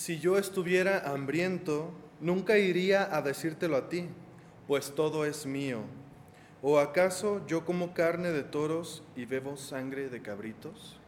Si yo estuviera hambriento, nunca iría a decírtelo a ti, pues todo es mío. ¿O acaso yo como carne de toros y bebo sangre de cabritos?